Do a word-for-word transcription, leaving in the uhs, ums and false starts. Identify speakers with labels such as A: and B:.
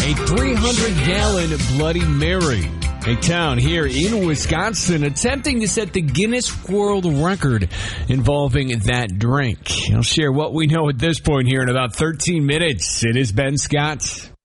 A: A three hundred gallon Bloody Mary. A town here in Wisconsin attempting to set the Guinness World Record involving that drink. I'll share what we know at this point here in about thirteen minutes. It is Ben Scott.